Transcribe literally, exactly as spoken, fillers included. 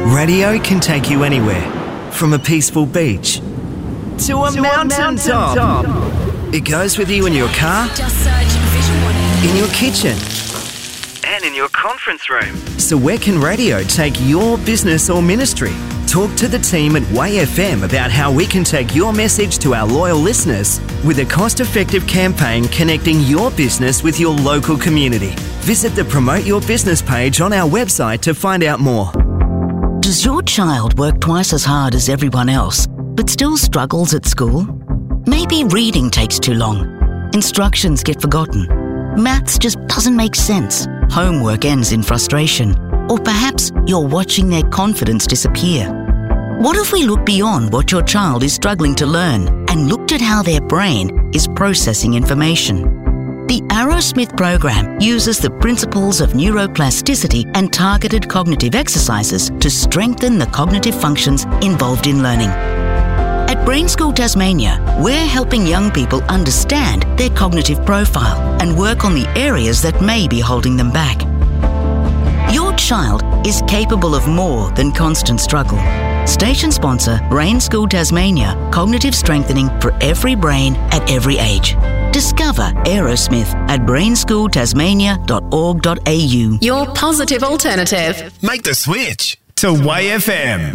Radio can take you anywhere, from a peaceful beach to a to mountain, a mountain top. top. It goes with you in your car, Just search Vision One. in your kitchen, and in your conference room. So where can radio take your business or ministry? Talk to the team at Way F M about how we can take your message to our loyal listeners with a cost-effective campaign connecting your business with your local community. Visit the Promote Your Business page on our website to find out more. Does your child work twice as hard as everyone else, but still struggles at school? Maybe reading takes too long. Instructions get forgotten. Maths just doesn't make sense. Homework ends in frustration. Or perhaps you're watching their confidence disappear. What if we look beyond what your child is struggling to learn and looked at how their brain is processing information? The Arrowsmith program uses the principles of neuroplasticity and targeted cognitive exercises to strengthen the cognitive functions involved in learning. At Brain School Tasmania, we're helping young people understand their cognitive profile and work on the areas that may be holding them back. Your child is capable of more than constant struggle. Station sponsor Brain School Tasmania, cognitive strengthening for every brain at every age. Discover Aerosmith at brain school tasmania dot org dot a u. Your positive alternative. Make the switch to Way F M.